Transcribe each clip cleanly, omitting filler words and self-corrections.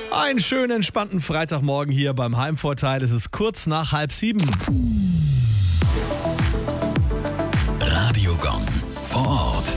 Einen schönen, entspannten Freitagmorgen hier beim Heimvorteil. Es ist kurz nach 6:30. Radio Gong vor Ort.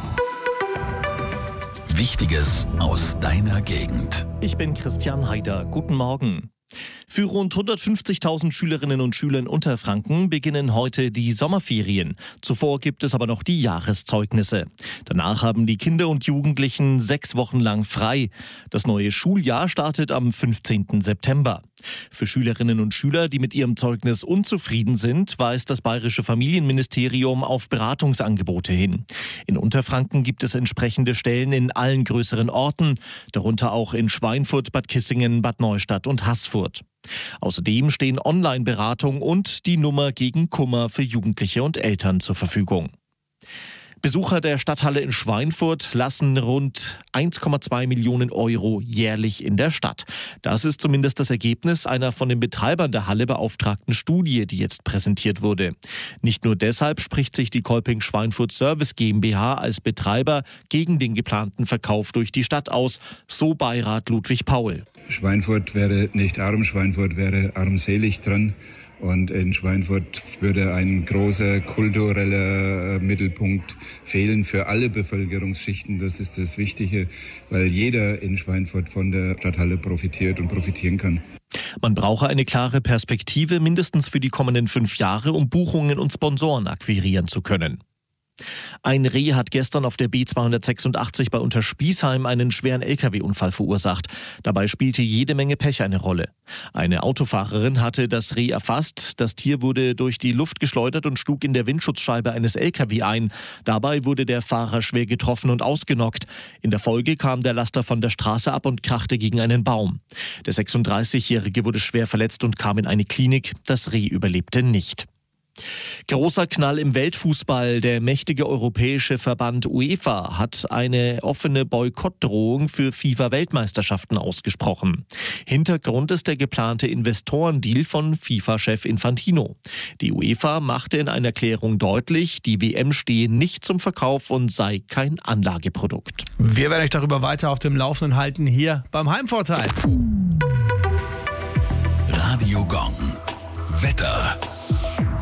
Wichtiges aus deiner Gegend. Ich bin Christian Haider. Guten Morgen. Für rund 150.000 Schülerinnen und Schüler in Unterfranken beginnen heute die Sommerferien. Zuvor gibt es aber noch die Jahreszeugnisse. Danach haben die Kinder und Jugendlichen 6 Wochen lang frei. Das neue Schuljahr startet am 15. September. Für Schülerinnen und Schüler, die mit ihrem Zeugnis unzufrieden sind, weist das Bayerische Familienministerium auf Beratungsangebote hin. In Unterfranken gibt es entsprechende Stellen in allen größeren Orten, darunter auch in Schweinfurt, Bad Kissingen, Bad Neustadt und Haßfurt. Außerdem stehen Online-Beratung und die Nummer gegen Kummer für Jugendliche und Eltern zur Verfügung. Besucher der Stadthalle in Schweinfurt lassen rund 1,2 Millionen Euro jährlich in der Stadt. Das ist zumindest das Ergebnis einer von den Betreibern der Halle beauftragten Studie, die jetzt präsentiert wurde. Nicht nur deshalb spricht sich die Kolping Schweinfurt Service GmbH als Betreiber gegen den geplanten Verkauf durch die Stadt aus, so Beirat Ludwig Paul. Schweinfurt wäre nicht arm, Schweinfurt wäre armselig dran. Und in Schweinfurt würde ein großer kultureller Mittelpunkt fehlen für alle Bevölkerungsschichten. Das ist das Wichtige, weil jeder in Schweinfurt von der Stadthalle profitiert und profitieren kann. Man brauche eine klare Perspektive, mindestens für die kommenden 5 Jahre, um Buchungen und Sponsoren akquirieren zu können. Ein Reh hat gestern auf der B286 bei Unterspießheim einen schweren Lkw-Unfall verursacht. Dabei spielte jede Menge Pech eine Rolle. Eine Autofahrerin hatte das Reh erfasst. Das Tier wurde durch die Luft geschleudert und schlug in der Windschutzscheibe eines Lkw ein. Dabei wurde der Fahrer schwer getroffen und ausgenockt. In der Folge kam der Laster von der Straße ab und krachte gegen einen Baum. Der 36-Jährige wurde schwer verletzt und kam in eine Klinik. Das Reh überlebte nicht. Großer Knall im Weltfußball. Der mächtige europäische Verband UEFA hat eine offene Boykottdrohung für FIFA-Weltmeisterschaften ausgesprochen. Hintergrund ist der geplante Investorendeal von FIFA-Chef Infantino. Die UEFA machte in einer Erklärung deutlich, die WM stehe nicht zum Verkauf und sei kein Anlageprodukt. Wir werden euch darüber weiter auf dem Laufenden halten hier beim Heimvorteil. Radio Gong. Wetter.